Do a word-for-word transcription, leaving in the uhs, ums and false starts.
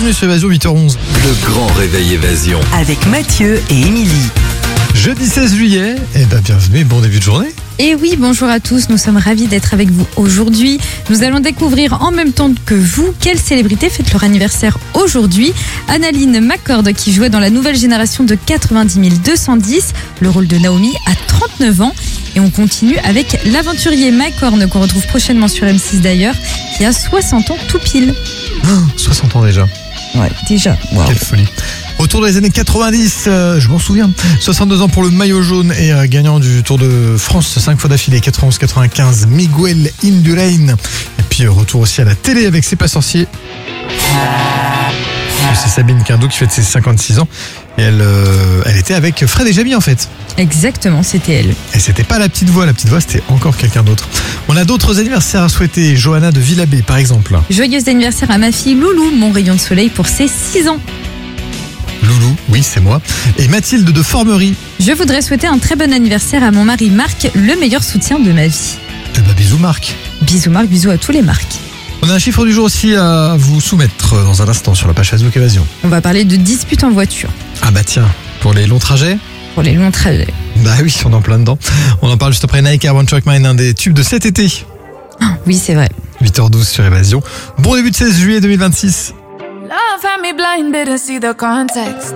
Bienvenue sur Évasion, huit heures onze. Le grand réveil Évasion. Avec Mathieu et Émilie. Jeudi seize juillet, et ben bienvenue et bon début de journée. Et oui, bonjour à tous, nous sommes ravis d'être avec vous aujourd'hui. Nous allons découvrir en même temps que vous quelle célébrité fête leur anniversaire aujourd'hui. Annaline McCord qui jouait dans la nouvelle génération de quatre-vingt-dix mille deux cent dix, le rôle de Naomi à trente-neuf ans. Et on continue avec l'aventurier Mike Horn qu'on retrouve prochainement sur M six d'ailleurs, qui a soixante ans tout pile. Oh, soixante ans déjà. Ouais, déjà. Wow. Quelle folie. Autour des années quatre-vingt-dix, euh, je m'en souviens, soixante-deux ans pour le maillot jaune et euh, gagnant du Tour de France cinq fois d'affilée, quatre-vingt-onze quatre-vingt-quinze, Miguel Indurain. Et puis euh, retour aussi à la télé avec C'est pas sorcier. C'est Sabine Quindou qui fête ses cinquante-six ans et elle, euh, elle était avec Fred et Jamie en fait. Exactement, c'était elle. Et c'était pas la petite voix, la petite voix c'était encore quelqu'un d'autre. On a d'autres anniversaires à souhaiter, Johanna de Villabé par exemple. Joyeux anniversaire à ma fille Loulou, mon rayon de soleil pour ses six ans. Loulou, oui c'est moi. Et Mathilde de Formerie. Je voudrais souhaiter un très bon anniversaire à mon mari Marc, le meilleur soutien de ma vie. Eh ben, bisous Marc. Bisous Marc, bisous à tous les Marcs. On a un chiffre du jour aussi à vous soumettre dans un instant sur la page Facebook Évasion. On va parler de disputes en voiture. Ah bah tiens, pour les longs trajets. Pour les longs trajets. Bah oui, on est en plein dedans. On en parle juste après Nike Air One Track Mind, un des tubes de cet été. Oh, oui, c'est vrai. huit heures douze sur Évasion. Bon début de seize juillet deux mille vingt-six. Love had me blind, didn't see the context.